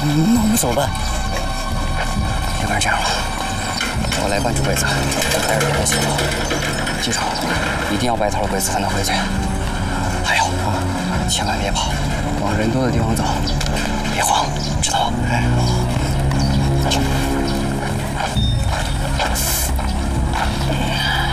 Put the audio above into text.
那我们怎么办？ 要不然这样吧，我来关注鬼子，待会儿给他信号。记住，一定要白头了鬼子才能回去。还有啊，千万别跑，往人多的地方走，别慌，知道吗？哎，好。